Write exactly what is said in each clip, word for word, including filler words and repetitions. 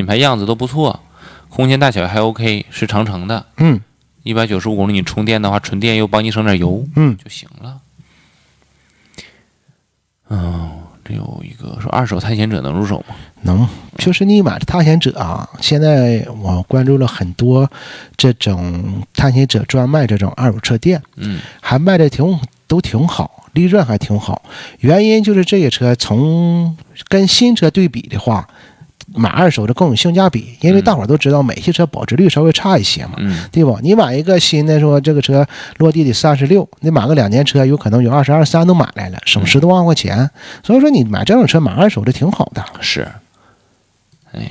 品牌样子都不错，空间大小还 OK， 是长城的。 嗯， 一百九十五公里，你充电的话，纯电又帮你省点油， 嗯就行了。嗯，这有一个说二手探险者能入手吗？ 能，就是你买的探险者啊，现在我关注了很多这种探险者专卖这种二手车店， 嗯， 还卖的挺都挺好，利润还挺好。原因就是这些车从跟新车对比的话，买二手的更有性价比，因为大伙儿都知道美系车保值率稍微差一些嘛， 嗯， 对吧？你买一个新的，说这个车落地得三十六，你买个两年车，有可能有二十二三都买来了，省十多万块钱。所以说你买这种车买二手的挺好的。 是。哎，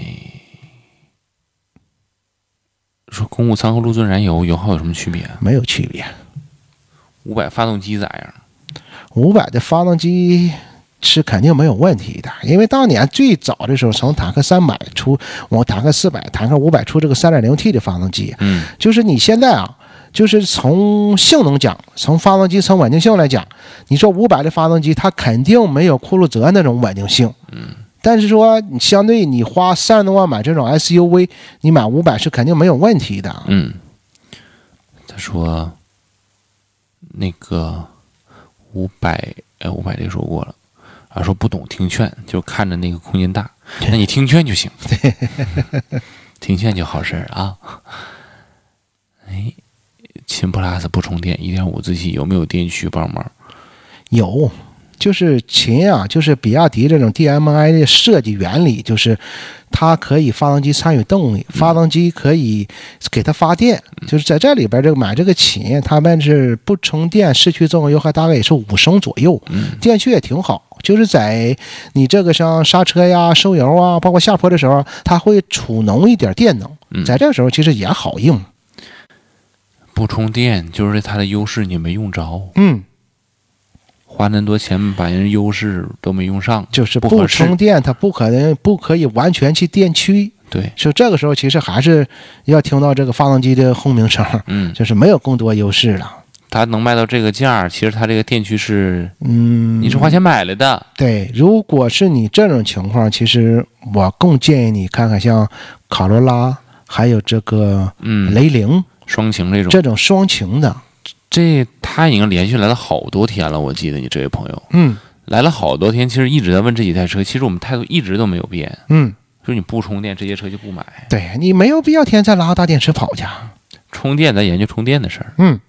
说公务舱和陆尊燃油油耗有什么区别？ 没有区别。 五百发动机咋样？ 五百的发动机是肯定没有问题的，因为当年最早的时候，从坦克三百出，往坦克四百、坦克五百出这个 三点零 T 的发动机， 嗯， 就是你现在啊，就是从性能讲，从发动机从稳定性来讲，你说五百的发动机它肯定没有酷路泽那种稳定性， 嗯， 但是说你相对你花三十多万买这种 S U V， 你买五百是肯定没有问题的。 嗯，他说那个五百，哎，五百这说过了。啊，说不懂听劝，就看着那个空间大，那你听劝就行，听劝就好事儿啊。哎，秦 Plus 不充电 一点五 自吸有没有电驱帮忙？ 有，就是秦啊，就是比亚迪这种 D M I 的设计原理，就是它可以发动机参与动力，发动机可以给它发电，就是在这里边这个买这个秦，他们是不充电，市区综合油耗大概也是五升左右，电驱也挺好。就是在你这个像刹车呀、收油啊，包括下坡的时候，它会储浓一点电能，在这个时候其实也好用。 不充电就是它的优势你没用着， 嗯， 花那么多钱把人优势都没用上， 就是不充电，它不可能不可以完全去电驱。 对， 就这个时候其实还是要听到这个发动机的轰鸣声， 嗯， 就是没有更多优势了。 它能卖到这个价，其实它这个电驱是， 嗯， 你是花钱买来的。 对，如果是你这种情况，其实我更建议你看看像卡罗拉，还有这个嗯雷凌、 双擎这种， 这种双擎的。 这他已经连续来了好多天了，我记得你这位朋友， 嗯， 来了好多天，其实一直在问这几台车，其实我们态度一直都没有变。 嗯， 说你不充电，这些车就不买。 对，你没有必要天天再拉个大电池跑去。 充电咱研究充电的事儿。 嗯。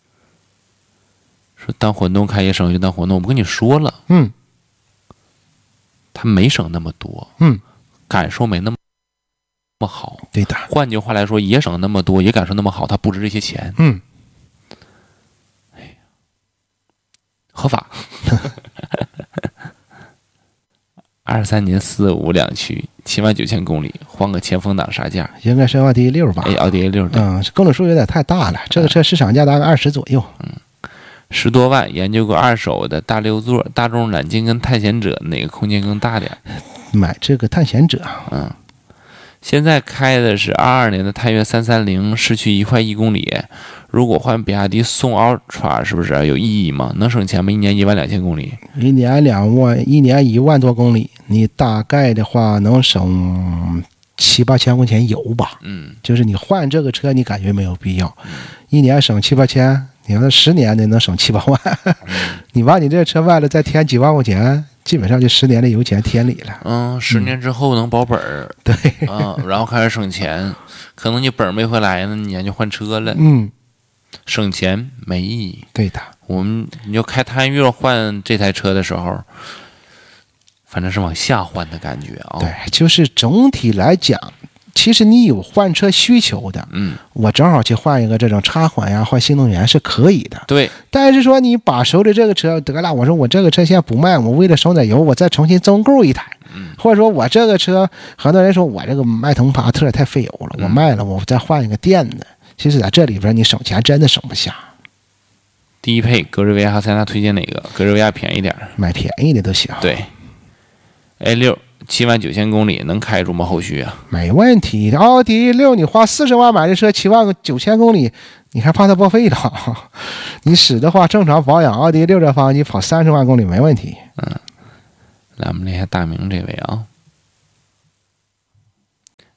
说当混动开也省就当混动，我不跟你说了， 嗯， 它没省那么多， 嗯， 感受没那么那么好， 对的。 换句话来说，也省那么多，也感受那么好，它不值这些钱， 嗯， 哎，合法。二三年四五两驱，七万九千公里，换个前风挡啥价？ 应该是奥迪 A 六吧？ 哎，奥迪 A 六， 嗯，公里数有点太大了，这个车市场价大概二十左右。 嗯。十多万，研究过二手的大六座、大众揽境跟探险者哪个空间更大点？ 买这个探险者。 嗯，现在开的是二二年的探岳三三零，市区一块一公里。如果换比亚迪宋 Ultra 是不是有意义吗？能省钱吗？一年一万两千公里， 一年两万，一年一万多公里，你大概的话能省七八千块钱油吧？ 嗯， 就是你换这个车，你感觉没有必要，一年省七八千。你要是十年的能省七八万，你把你这车卖了再添几万块钱，基本上就十年的油钱添里了。 嗯，十年之后能保本儿、 嗯，对， 嗯，然后开始省钱，可能你本儿没回来呢，你就换车了。 嗯， 省钱没意义。 对的， 我们你就开探岳换这台车的时候，反正是往下换的感觉啊。 对，就是总体来讲。其实你有换车需求的， 嗯， 我正好去换一个这种插混呀，换新能源是可以的。 对， 但是说你把手里这个车得了，我说我这个车现在不卖，我为了省点油，我再重新增购一台， 嗯， 或者说我这个车，很多人说我这个迈腾帕特太费油了，我卖了，我再换一个电的。其实在这里边你省钱真的省不下。 低配格瑞维亚和塞纳推荐哪个？格瑞维亚便宜点， 买便宜的都行。 对 ，A 六。七万九千公里能开住吗？后续啊， 没问题。奥迪六你花四十万买的车，七万九千公里，你还怕它报废了？你使的话，正常保养，奥迪六这发动机跑三十万公里没问题。 嗯，来我们连一下大明这位啊，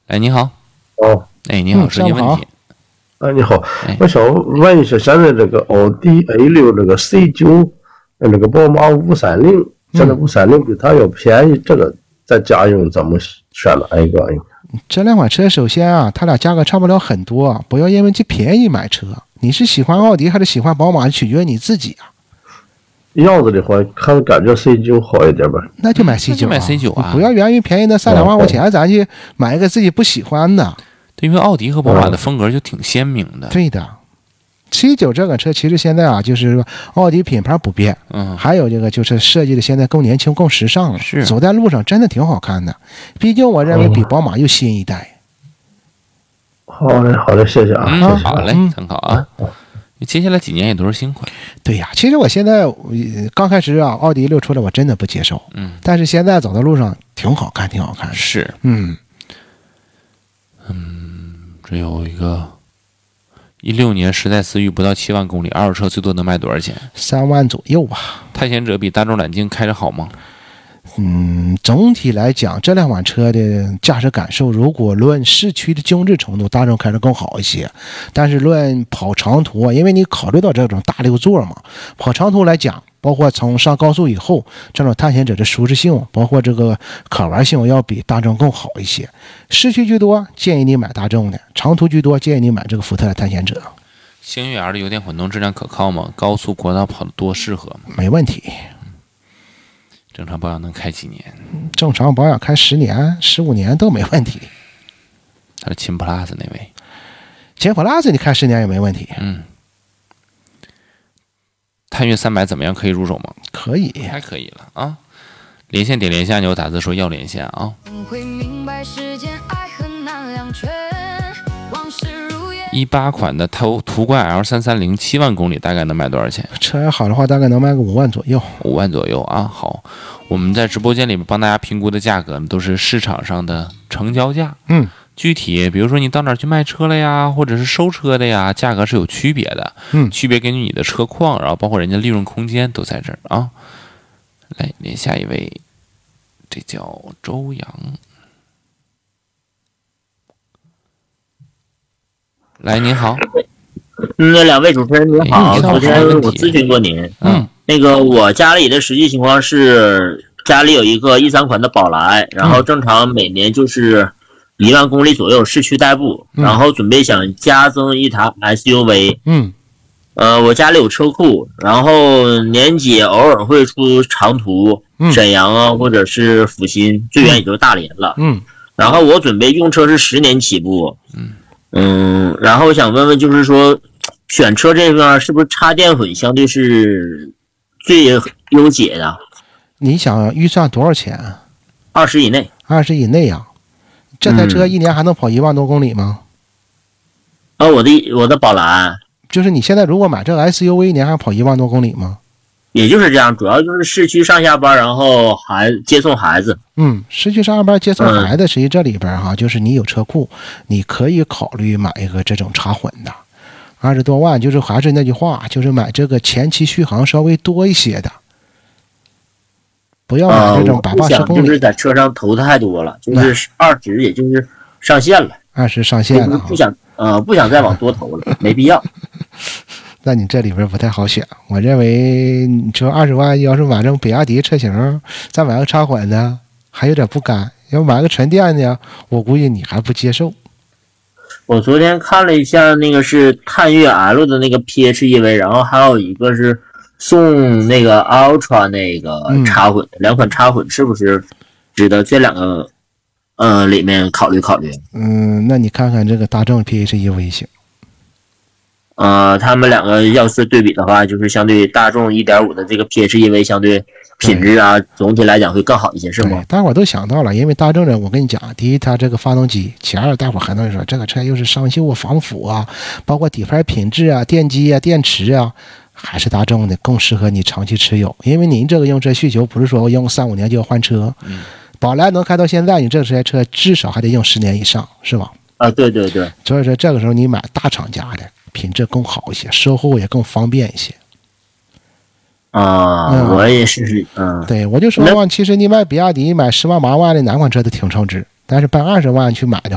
哎，你好。 哦， 哎，你好， 嗯说你问题。 哎，你好， 哎我想问一下，现在这个奥迪 A 六、这个 C 九、那个宝马五三零，现在五三零比它要便宜，这个在家用怎么选哪一个？ 这两款车首先啊，它俩价格差不了很多，不要因为这便宜买车。你是喜欢奥迪还是喜欢宝马，取决于你自己啊。 样子的话，可能感觉 C 九好一点吧。 那就买 C 九、啊， 那就买 C 九啊， 不要源于便宜的三两万块钱，咱去买一个自己不喜欢的。 对，因为奥迪和宝马的风格就挺鲜明的。 对的 ，C 九这个车其实现在啊，就是说奥迪品牌不变， 嗯， 还有这个就是设计的现在更年轻、更时尚了， 是走在路上真的挺好看的。毕竟我认为比宝马又新一代。 好嘞，好嘞，谢谢啊， 嗯， 谢谢。 好嘞， 嗯参考啊。接下来几年也都是新款。 对呀，其实我现在呃刚开始啊，奥迪六出来我真的不接受， 嗯， 但是现在走在路上挺好看，挺好看的。 是， 嗯， 这有一个一六年时代思域不到七万公里，二手车最多能卖多少钱？ 三万左右吧。 探险者比大众揽境开着好吗？ 嗯，总体来讲，这两款车的驾驶感受，如果论市区的精致程度，大众开着更好一些。但是论跑长途啊，因为你考虑到这种大六座嘛，跑长途来讲，包括从上高速以后，这种探险者的舒适性，包括这个可玩性，要比大众更好一些。市区居多，建议你买大众的；长途居多，建议你买这个福特的探险者。 星越 R 的油电混动质量可靠吗？高速国道跑得多适合吗？ 没问题， 正常保养能开几年？ 正常保养开十年、十五年都没问题。 他是秦 plus 那位， 捷普拉斯你开十年也没问题， 嗯。探岳三百怎么样？可以入手吗？ 可以。 还可以了啊。连线点连线，有打字说要连线啊。一八款的途途观 L 三三零七万公里，大概能卖多少钱？ 车要好的话，大概能卖个五万左右。 五万左右啊。好，我们在直播间里面帮大家评估的价格都是市场上的成交价。 嗯， 具体比如说你到哪儿去卖车了呀，或者是收车的呀，价格是有区别的。 嗯， 区别根据你的车况，然后包括人家利润空间都在这儿啊。来连下一位，这叫周阳。来，您好。 那两位主持人您好， 哎昨天我咨询过您， 嗯， 那个我家里的实际情况是，家里有一个一三款的宝来，然后正常每年就是一万公里左右市区代步， 嗯然后准备想加增一台 S U V， 嗯呃，我家里有车库，然后年底偶尔会出长途， 嗯沈阳啊，或者是阜新，最远也就是大连了， 嗯， 然后我准备用车是十年起步， 嗯嗯，然后我想问问，就是说选车这个是不是插电混相对是最优解的？ 你想预算多少钱啊？ 二十以内。 二十以内啊？这台车一年还能跑一万多公里吗？ 呃，我的我的宝来， 就是你现在如果买这个 S U V， 一年还跑一万多公里吗？ 也就是这样，主要就是市区上下班，然后还接送孩子。 嗯，市区上班接送孩子，实际这里边哈、啊，就是你有车库，你可以考虑买一个这种插混的，二十多万，就是还是那句话，就是买这个前期续航稍微多一些的，不要买这种百八十公里。 呃、就是在车上投太多了，就是二十，也就是上限了。 二十上限了、啊， 不想呃不想再往多投了，没必要。 那你这里边不太好选，我认为你说二十万要是买这种比亚迪车型，再买个插混的还有点不甘，要买个纯电的，我估计你还不接受。 我昨天看了一下，那个是探岳 L 的那个 P H E V， 然后还有一个是送那个 Ultra 那个插混，两、嗯、款插混是不是值得这两个呃里面考虑考虑？ 嗯，那你看看这个大众 P H E V 行。 呃，他们两个要是对比的话，就是相对大众 一点五 的这个 P H E V 相对品质啊，总体来讲会更好一些，是吗？ 大伙都想到了，因为大众的，我跟你讲，第一，它这个发动机；其二，大伙很多人说这个车又是上锈啊、防腐啊，包括底盘品质啊、电机啊、电池啊，还是大众的更适合你长期持有，因为您这个用车需求不是说我用三五年就要换车， 嗯， 宝来能开到现在，你这台车至少还得用十年以上，是吧？ 啊，对对对。 所以说这个时候你买大厂家的。品质更好一些，售后也更方便一些。 啊、嗯，我也是，嗯， 对，我就说嘛，其实你买比亚迪买十万八万的哪款车都挺超值，但是奔二十万去买的